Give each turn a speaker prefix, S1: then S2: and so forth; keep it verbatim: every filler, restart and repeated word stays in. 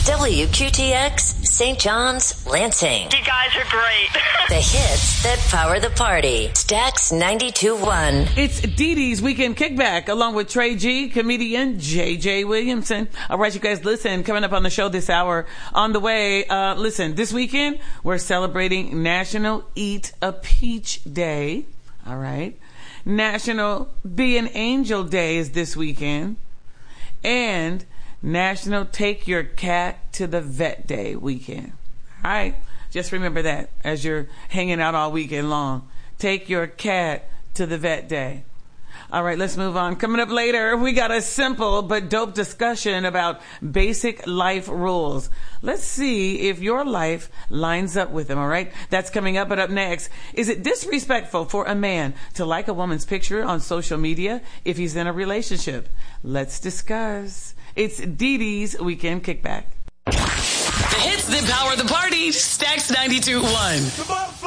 S1: W Q T X, Saint John's, Lansing.
S2: You guys are great.
S1: The hits that power the party. Stax ninety-two point one.
S3: It's Dee Dee's Weekend Kickback, along with Trey G, comedian J J Williamson. All right, you guys, listen, coming up on the show this hour, on the way, uh, listen, this weekend, we're celebrating National Eat a Peach Day. All right. National Be an Angel Day is this weekend. And National Take Your Cat to the Vet Day weekend. All right. Just remember that as you're hanging out all weekend long. Take your cat to the vet day. All right, let's move on. Coming up later, we got a simple but dope discussion about basic life rules. Let's see if your life lines up with them, all right? That's coming up, but up next, is it disrespectful for a man to like a woman's picture on social media if he's in a relationship? Let's discuss. It's Dee Dee's Weekend Kickback.
S4: The hits that power the party. Stax ninety-two point one.